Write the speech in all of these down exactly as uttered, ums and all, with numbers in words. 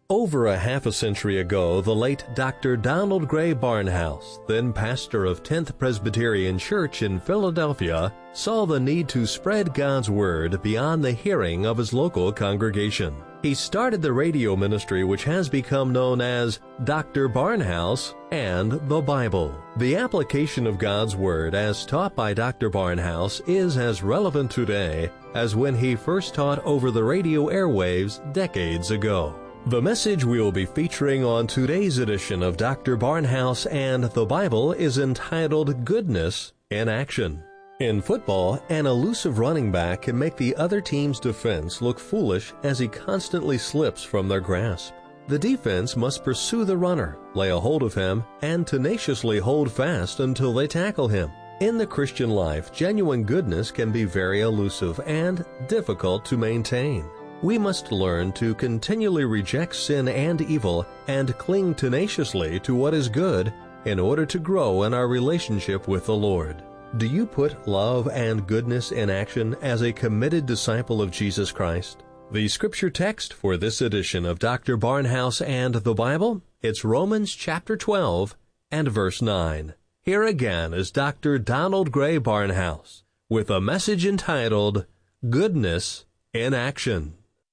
Over a half a century ago, the late Doctor Donald Gray Barnhouse, then pastor of tenth Presbyterian Church in Philadelphia, saw the need to spread God's Word beyond the hearing of his local congregation. He started the radio ministry which has become known as Doctor Barnhouse and the Bible. The application of God's Word as taught by Doctor Barnhouse is as relevant today as when he first taught over the radio airwaves decades ago. The message we will be featuring on today's edition of Doctor Barnhouse and the Bible is entitled Goodness in Action. In football, an elusive running back can make the other team's defense look foolish as he constantly slips from their grasp. The defense must pursue the runner, lay a hold of him, and tenaciously hold fast until they tackle him. In the Christian life, genuine goodness can be very elusive and difficult to maintain. We must learn to continually reject sin and evil and cling tenaciously to what is good in order to grow in our relationship with the Lord. Do you put love and goodness in action as a committed disciple of Jesus Christ? The scripture text for this edition of Doctor Barnhouse and the Bible, it's Romans chapter twelve and verse nine. Here again is Doctor Donald Gray Barnhouse with a message entitled Goodness in Action.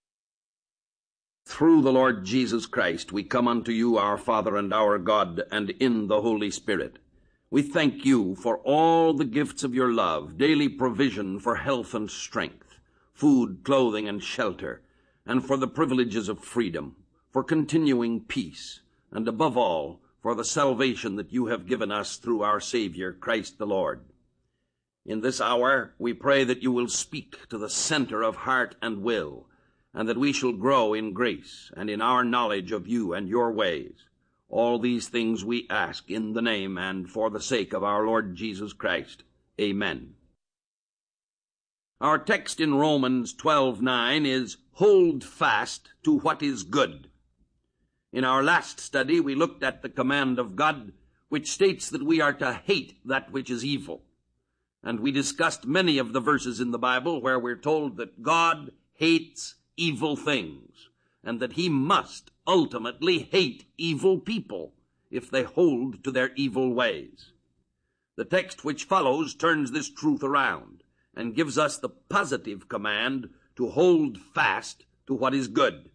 Through the Lord Jesus Christ, we come unto you, our Father and our God, and in the Holy Spirit. We thank you for all the gifts of your love, daily provision for health and strength, food, clothing, and shelter, and for the privileges of freedom, for continuing peace, and above all, for the salvation that you have given us through our Savior, Christ the Lord. In this hour, we pray that you will speak to the center of heart and will, and that we shall grow in grace and in our knowledge of you and your ways. All these things we ask in the name and for the sake of our Lord Jesus Christ. Amen. Our text in Romans twelve nine is, Hold fast to what is good. In our last study, we looked at the command of God, which states that we are to hate that which is evil. And we discussed many of the verses in the Bible where we're told that God hates evil things, and that he must ultimately hate evil people if they hold to their evil ways. The text which follows turns this truth around and gives us the positive command to hold fast to what is good.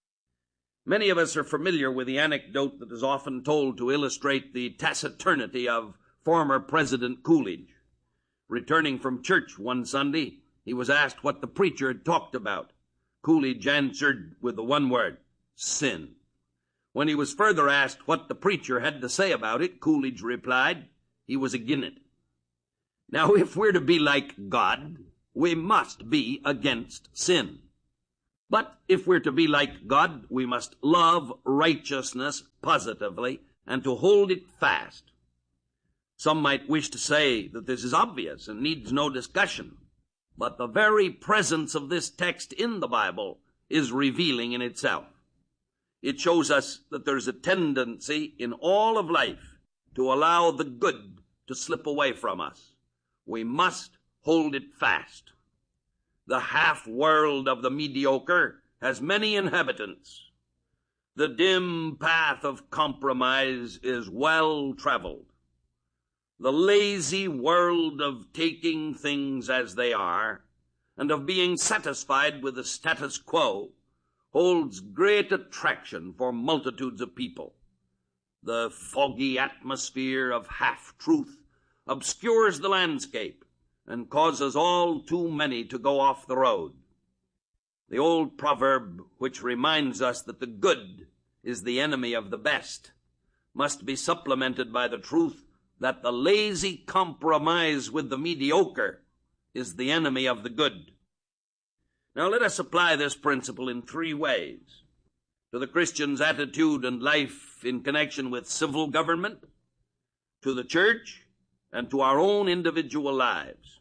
Many of us are familiar with the anecdote that is often told to illustrate the taciturnity of former President Coolidge. Returning from church one Sunday, he was asked what the preacher had talked about. Coolidge answered with the one word, sin. When he was further asked what the preacher had to say about it, Coolidge replied, he was agin it. Now, if we're to be like God, we must be against sin. But if we're to be like God, we must love righteousness positively and to hold it fast. Some might wish to say that this is obvious and needs no discussion. But the very presence of this text in the Bible is revealing in itself. It shows us that there's a tendency in all of life to allow the good to slip away from us. We must hold it fast. The half-world of the mediocre has many inhabitants. The dim path of compromise is well traveled. The lazy world of taking things as they are and of being satisfied with the status quo holds great attraction for multitudes of people. The foggy atmosphere of half-truth obscures the landscape and causes all too many to go off the road. The old proverb, which reminds us that the good is the enemy of the best, must be supplemented by the truth that the lazy compromise with the mediocre is the enemy of the good. Now let us apply this principle in three ways: to the Christian's attitude and life in connection with civil government, to the church, and to our own individual lives.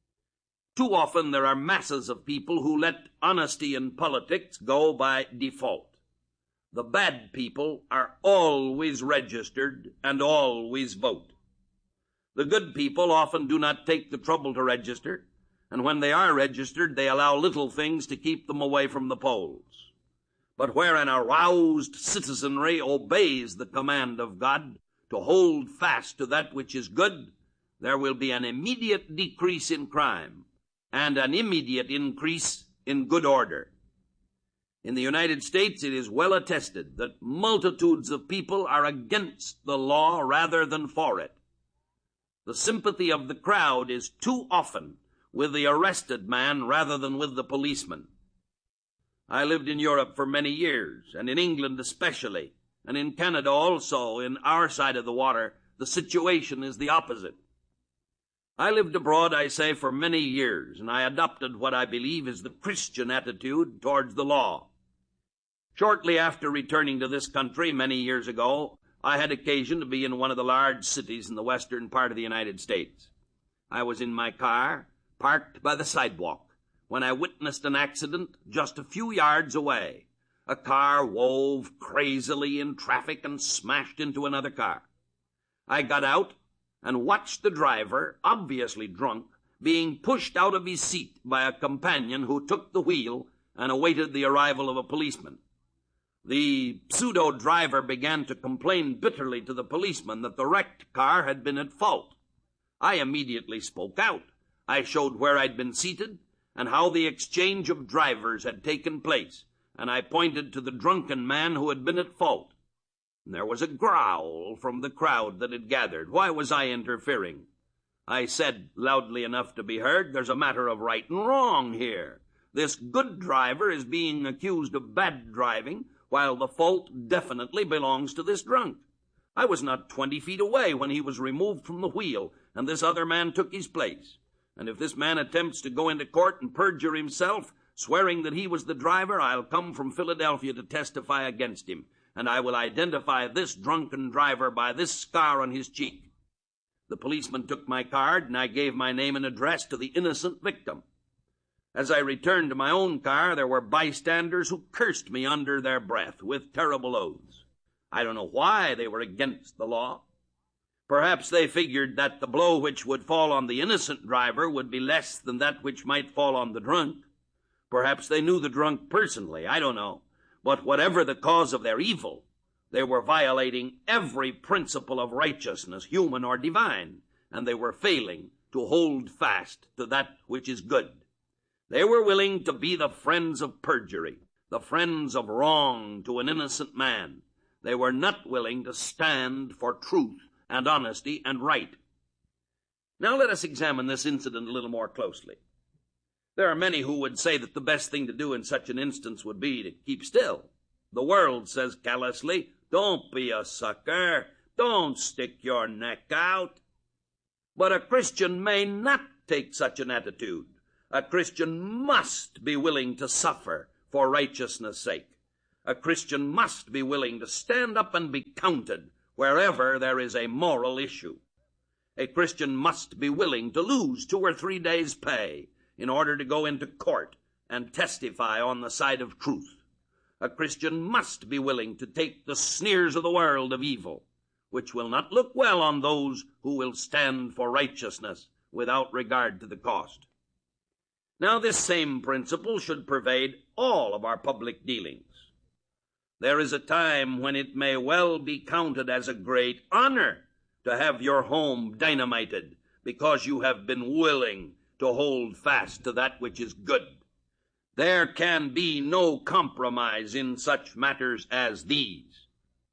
Too often there are masses of people who let honesty in politics go by default. The bad people are always registered and always vote. The good people often do not take the trouble to register, and when they are registered, they allow little things to keep them away from the polls. But where an aroused citizenry obeys the command of God to hold fast to that which is good, there will be an immediate decrease in crime and an immediate increase in good order. In the United States, it is well attested that multitudes of people are against the law rather than for it. The sympathy of the crowd is too often with the arrested man rather than with the policeman. I lived in Europe for many years, and in England especially, and in Canada also. In our side of the water, the situation is the opposite. I lived abroad, I say, for many years, and I adopted what I believe is the Christian attitude towards the law. Shortly after returning to this country many years ago, I had occasion to be in one of the large cities in the western part of the United States. I was in my car, parked by the sidewalk, when I witnessed an accident just a few yards away. A car wove crazily in traffic and smashed into another car. I got out and watched the driver, obviously drunk, being pushed out of his seat by a companion who took the wheel and awaited the arrival of a policeman. The pseudo-driver began to complain bitterly to the policeman that the wrecked car had been at fault. I immediately spoke out. I showed where I'd been seated and how the exchange of drivers had taken place, and I pointed to the drunken man who had been at fault. And there was a growl from the crowd that had gathered. Why was I interfering? I said, loudly enough to be heard, "There's a matter of right and wrong here. This good driver is being accused of bad driving, while the fault definitely belongs to this drunk. I was not twenty feet away when he was removed from the wheel, and this other man took his place. And if this man attempts to go into court and perjure himself, swearing that he was the driver, I'll come from Philadelphia to testify against him, and I will identify this drunken driver by this scar on his cheek." The policeman took my card, and I gave my name and address to the innocent victim. As I returned to my own car, there were bystanders who cursed me under their breath with terrible oaths. I don't know why they were against the law. Perhaps they figured that the blow which would fall on the innocent driver would be less than that which might fall on the drunk. Perhaps they knew the drunk personally. I don't know. But whatever the cause of their evil, they were violating every principle of righteousness, human or divine, and they were failing to hold fast to that which is good. They were willing to be the friends of perjury, the friends of wrong to an innocent man. They were not willing to stand for truth and honesty and right. Now let us examine this incident a little more closely. There are many who would say that the best thing to do in such an instance would be to keep still. The world says callously, "Don't be a sucker. Don't stick your neck out." But a Christian may not take such an attitude. A Christian must be willing to suffer for righteousness' sake. A Christian must be willing to stand up and be counted wherever there is a moral issue. A Christian must be willing to lose two or three days' pay in order to go into court and testify on the side of truth. A Christian must be willing to take the sneers of the world of evil, which will not look well on those who will stand for righteousness without regard to the cost. Now, this same principle should pervade all of our public dealings. There is a time when it may well be counted as a great honor to have your home dynamited because you have been willing to hold fast to that which is good. There can be no compromise in such matters as these.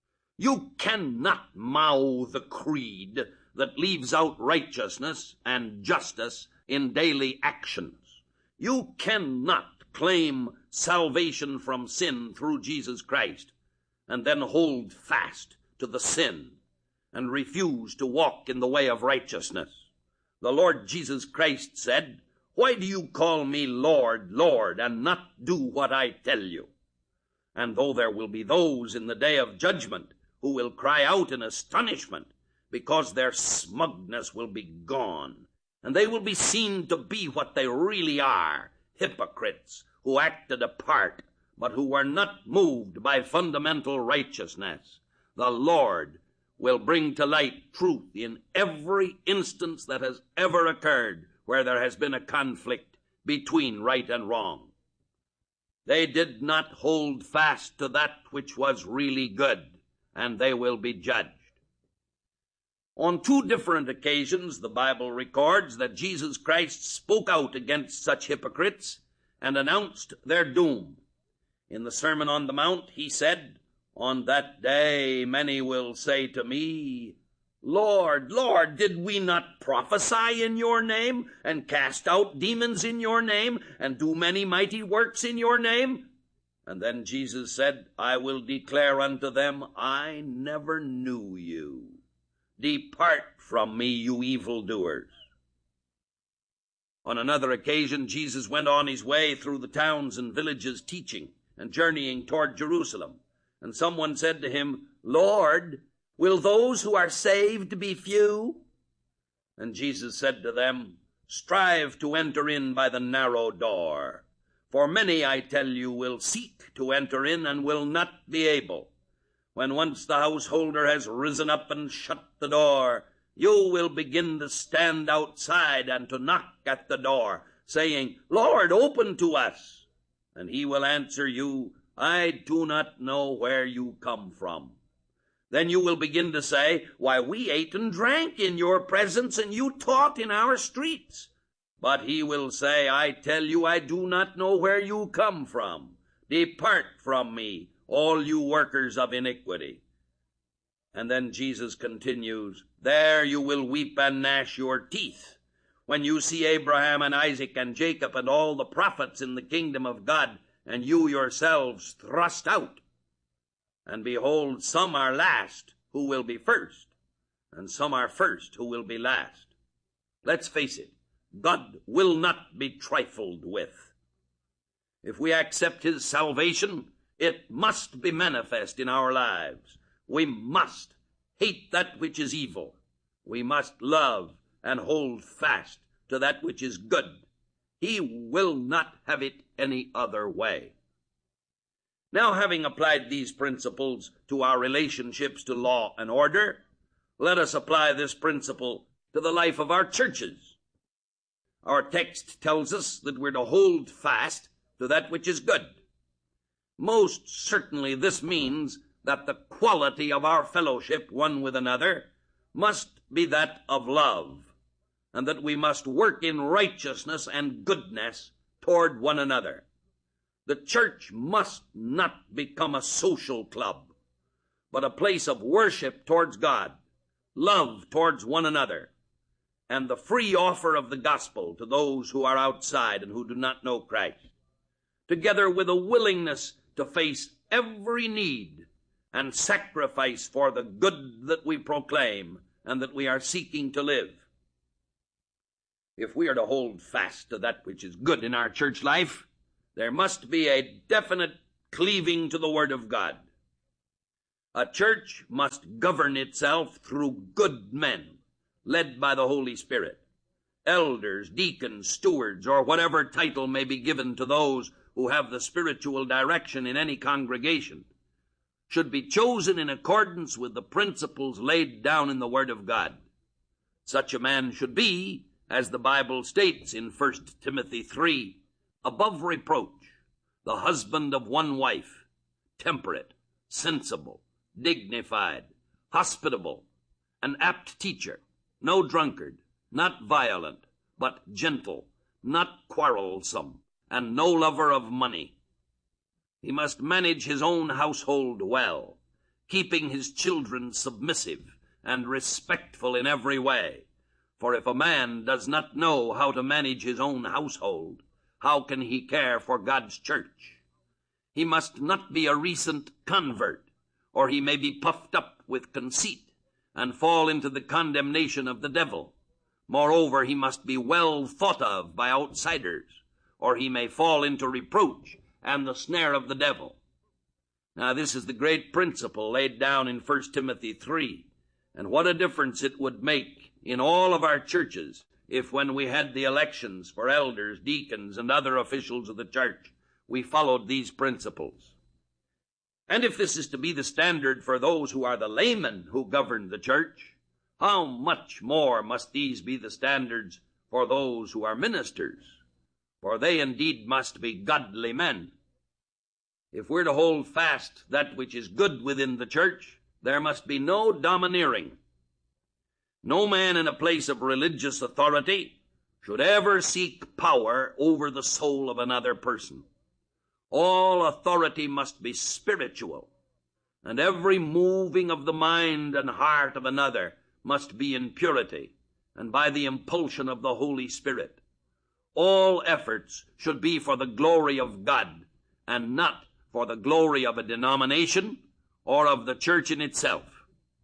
You cannot mouth a creed that leaves out righteousness and justice in daily actions. You cannot claim salvation from sin through Jesus Christ and then hold fast to the sin and refuse to walk in the way of righteousness. The Lord Jesus Christ said, "Why do you call me Lord, Lord, and not do what I tell you?" And though there will be those in the day of judgment who will cry out in astonishment because their smugness will be gone, and they will be seen to be what they really are, hypocrites who acted a part, but who were not moved by fundamental righteousness, the Lord will bring to light truth in every instance that has ever occurred where there has been a conflict between right and wrong. They did not hold fast to that which was really good, and they will be judged. On two different occasions, the Bible records that Jesus Christ spoke out against such hypocrites and announced their doom. In the Sermon on the Mount, he said, "On that day many will say to me, Lord, Lord, did we not prophesy in your name, and cast out demons in your name, and do many mighty works in your name?" And then Jesus said, "I will declare unto them, I never knew you. Depart from me, you evildoers." On another occasion, Jesus went on his way through the towns and villages teaching and journeying toward Jerusalem. And someone said to him, "Lord, will those who are saved be few?" And Jesus said to them, "Strive to enter in by the narrow door. For many, I tell you, will seek to enter in and will not be able. When once the householder has risen up and shut the door, you will begin to stand outside and to knock at the door, saying, Lord, open to us. And he will answer you, I do not know where you come from. Then you will begin to say, Why, we ate and drank in your presence, and you taught in our streets. But he will say, I tell you, I do not know where you come from. Depart from me, all you workers of iniquity. And then Jesus continues, There you will weep and gnash your teeth, when you see Abraham and Isaac and Jacob and all the prophets in the kingdom of God, and you yourselves thrust out. And behold, some are last who will be first, and some are first who will be last. Let's face it, God will not be trifled with. If we accept his salvation, it must be manifest in our lives. We must hate that which is evil. We must love and hold fast to that which is good. He will not have it any other way. Now, having applied these principles to our relationships to law and order, let us apply this principle to the life of our churches. Our text tells us that we're to hold fast to that which is good. Most certainly this means that the quality of our fellowship one with another must be that of love, and that we must work in righteousness and goodness toward one another. The church must not become a social club, but a place of worship towards God, love towards one another, and the free offer of the gospel to those who are outside and who do not know Christ, together with a willingness to face every need and sacrifice for the good that we proclaim and that we are seeking to live. If we are to hold fast to that which is good in our church life, there must be a definite cleaving to the Word of God. A church must govern itself through good men, led by the Holy Spirit. Elders, deacons, stewards, or whatever title may be given to those who have the spiritual direction in any congregation, should be chosen in accordance with the principles laid down in the Word of God. Such a man should be, as the Bible states in First Timothy three, above reproach, the husband of one wife, temperate, sensible, dignified, hospitable, an apt teacher, no drunkard, not violent, but gentle, not quarrelsome, and no lover of money. He must manage his own household well, keeping his children submissive and respectful in every way. For if a man does not know how to manage his own household, how can he care for God's church? He must not be a recent convert, or he may be puffed up with conceit and fall into the condemnation of the devil. Moreover, he must be well thought of by outsiders, or he may fall into reproach and the snare of the devil. Now, this is the great principle laid down in First Timothy three, and what a difference it would make in all of our churches if, when we had the elections for elders, deacons, and other officials of the church, we followed these principles. And if this is to be the standard for those who are the laymen who govern the church, how much more must these be the standards for those who are ministers? For they indeed must be godly men. If we're to hold fast that which is good within the church, there must be no domineering. No man in a place of religious authority should ever seek power over the soul of another person. All authority must be spiritual, and every moving of the mind and heart of another must be in purity and by the impulsion of the Holy Spirit. All efforts should be for the glory of God and not for the glory of a denomination or of the church in itself.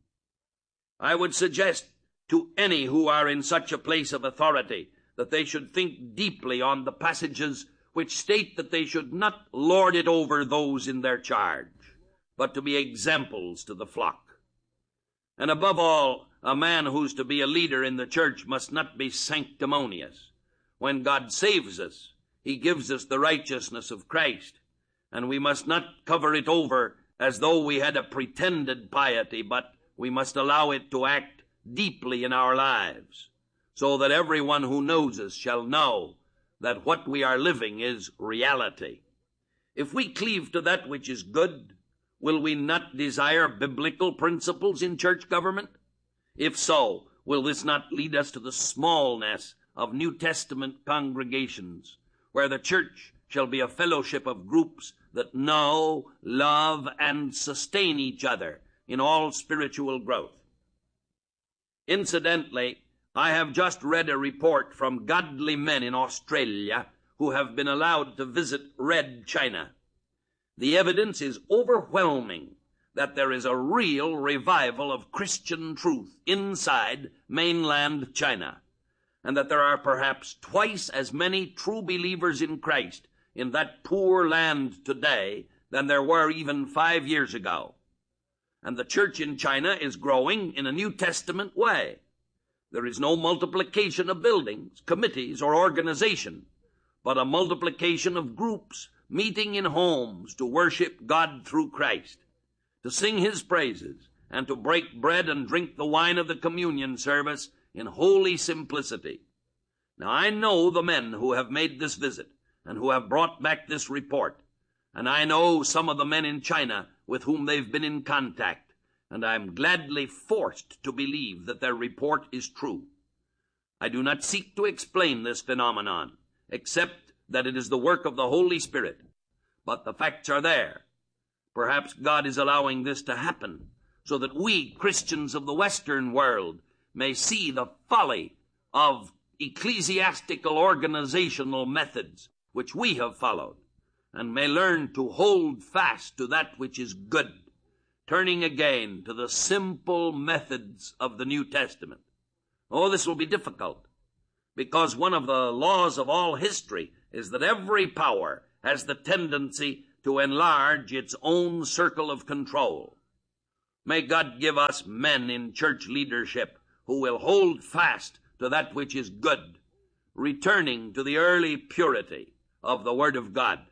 I would suggest to any who are in such a place of authority that they should think deeply on the passages which state that they should not lord it over those in their charge, but to be examples to the flock. And above all, a man who's to be a leader in the church must not be sanctimonious. When God saves us, he gives us the righteousness of Christ, and we must not cover it over as though we had a pretended piety, but we must allow it to act deeply in our lives, so that everyone who knows us shall know that what we are living is reality. If we cleave to that which is good, will we not desire biblical principles in church government? If so, will this not lead us to the smallness of New Testament congregations, where the church shall be a fellowship of groups that know, love, and sustain each other in all spiritual growth? Incidentally, I have just read a report from godly men in Australia who have been allowed to visit Red China. The evidence is overwhelming that there is a real revival of Christian truth inside mainland China, and that there are perhaps twice as many true believers in Christ in that poor land today than there were even five years ago. And the church in China is growing in a New Testament way. There is no multiplication of buildings, committees, or organization, but a multiplication of groups meeting in homes to worship God through Christ, to sing his praises, and to break bread and drink the wine of the communion service in holy simplicity. Now, I know the men who have made this visit and who have brought back this report, and I know some of the men in China with whom they've been in contact, and I am gladly forced to believe that their report is true. I do not seek to explain this phenomenon, except that it is the work of the Holy Spirit, but the facts are there. Perhaps God is allowing this to happen so that we, Christians of the Western world, may see the folly of ecclesiastical organizational methods which we have followed, and may learn to hold fast to that which is good, turning again to the simple methods of the New Testament. Oh, this will be difficult, because one of the laws of all history is that every power has the tendency to enlarge its own circle of control. May God give us men in church leadership who will hold fast to that which is good, returning to the early purity of the Word of God.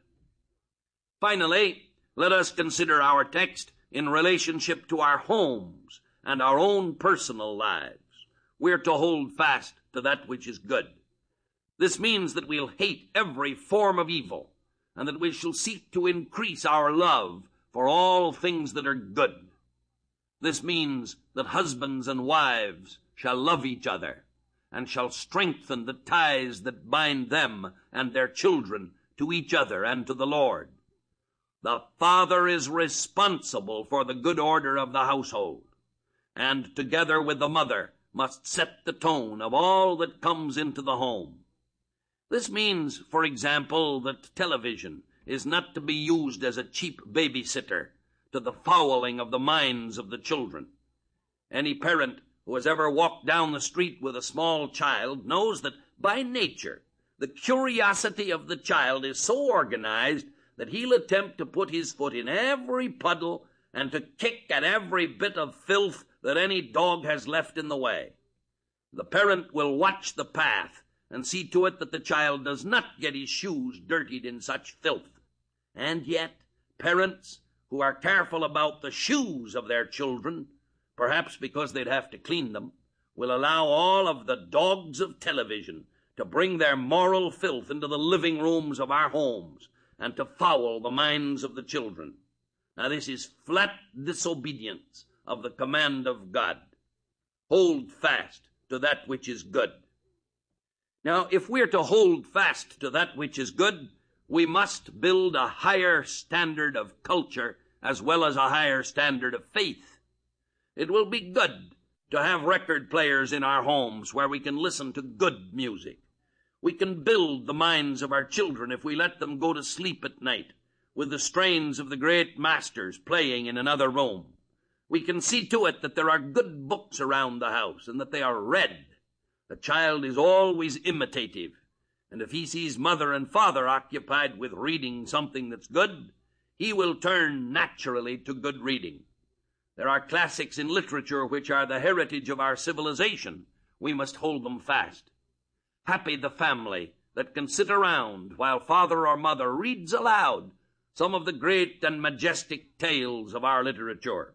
Finally, let us consider our text in relationship to our homes and our own personal lives. We're to hold fast to that which is good. This means that we'll hate every form of evil, and that we shall seek to increase our love for all things that are good. This means that husbands and wives shall love each other, and shall strengthen the ties that bind them and their children to each other and to the Lord. The father is responsible for the good order of the household, and together with the mother must set the tone of all that comes into the home. This means, for example, that television is not to be used as a cheap babysitter to the fouling of the minds of the children. Any parent who has ever walked down the street with a small child knows that by nature the curiosity of the child is so organized that he'll attempt to put his foot in every puddle and to kick at every bit of filth that any dog has left in the way. The parent will watch the path and see to it that the child does not get his shoes dirtied in such filth. And yet, parents who are careful about the shoes of their children, perhaps because they'd have to clean them, will allow all of the dogs of television to bring their moral filth into the living rooms of our homes and to foul the minds of the children. Now this is flat disobedience of the command of God. Hold fast to that which is good. Now, if we're to hold fast to that which is good, we must build a higher standard of culture as well as a higher standard of faith. It will be good to have record players in our homes where we can listen to good music. We can build the minds of our children if we let them go to sleep at night with the strains of the great masters playing in another room. We can see to it that there are good books around the house and that they are read. The child is always imitative, and if he sees mother and father occupied with reading something that's good, he will turn naturally to good reading. There are classics in literature which are the heritage of our civilization. We must hold them fast. Happy the family that can sit around while father or mother reads aloud some of the great and majestic tales of our literature.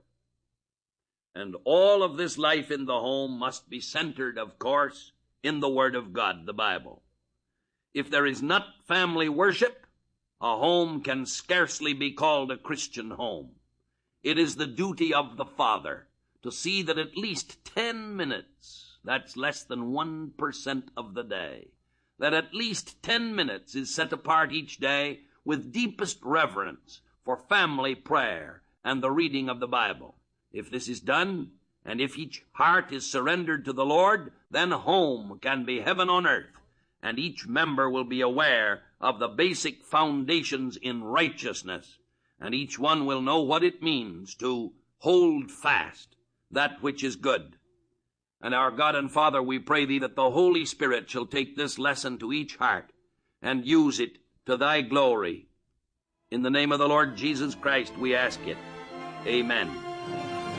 And all of this life in the home must be centered, of course, in the Word of God, the Bible. If there is not family worship, a home can scarcely be called a Christian home. It is the duty of the father to see that at least ten minutes, that's less than one percent of the day, that at least ten minutes is set apart each day with deepest reverence for family prayer and the reading of the Bible. If this is done, and if each heart is surrendered to the Lord, then home can be heaven on earth, and each member will be aware of the basic foundations in righteousness, and each one will know what it means to hold fast that which is good. And our God and Father, we pray thee that the Holy Spirit shall take this lesson to each heart and use it to thy glory. In the name of the Lord Jesus Christ we ask it. Amen.